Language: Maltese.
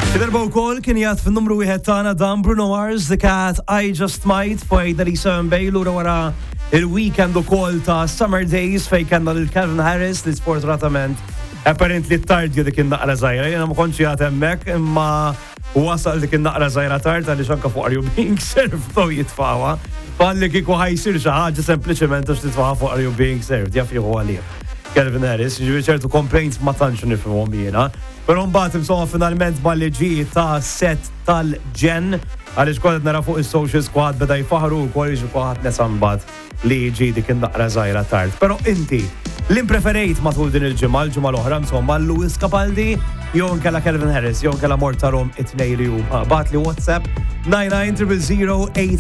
Darba wkoll kien jgħid fin-numru wieħed tagħna dan Bruno Mars, The Cat I Just Might f'għida li Sunbay lura wara il-weekend ukoll ta' Summer Days fejn kellna lil Calvin Harris li sfortunatament apparently tardju dik in-naqra żgħira. Jiena ma kontx jagħt hemmhekk imma wasal dik in-naqra żgħira tard għaliex anke fuq Are You Being Served u jitfawha. Falli kieku ħajsir xi ħaġa sempliċement għax titfaħa fuq Are You Being Served, jaf jieħu għalih. Calvin Harris, ġifieri ċertu complaints ma tantx nifhimhom jiena. Però mbagħad insomma finalment mal-liġi ta' set tal-ġen għaliex kont nara fuq is-social squad beda jfaħru wkoll jiġu kulħadd nesambad li jiġi dik in-naqra żgħira tard. Però inti l-impreferejt matul din il-ġimgħa l-oħra insomma Lewis Capaldi jew inkella Calvin Harris jew inkella Morta Rom it-tnejn li huma. Bagħt li WhatsApp 99008